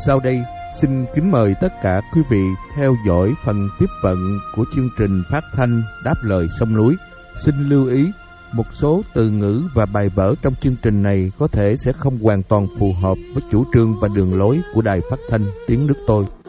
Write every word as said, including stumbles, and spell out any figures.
Sau đây, xin kính mời tất cả quý vị theo dõi phần tiếp vận của chương trình phát thanh Đáp lời sông núi. Xin lưu ý, một số từ ngữ và bài vở trong chương trình này có thể sẽ không hoàn toàn phù hợp với chủ trương và đường lối của Đài Phát thanh Tiếng Nước Tôi.